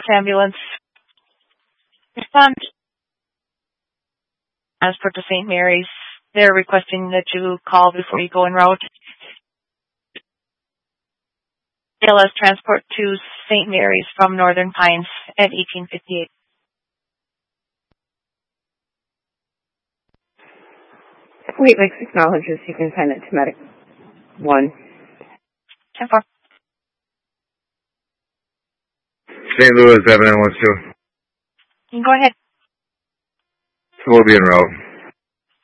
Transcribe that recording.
ambulance. Respond. Transport to St. Mary's. They're requesting that you call before you go en route. ALS transport to St. Mary's from Northern Pines at 1858. Wait Lakes acknowledges you can send it to Medic 1. 10-4. St. Louis, 7912. You can go ahead. So we'll be en route.